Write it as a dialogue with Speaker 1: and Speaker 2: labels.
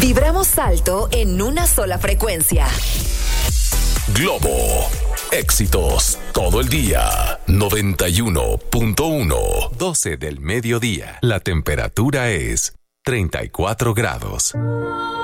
Speaker 1: Vibramos alto en una sola frecuencia.
Speaker 2: Globo. Éxitos todo el día. 91.1. 12 del mediodía. La temperatura es 34 grados.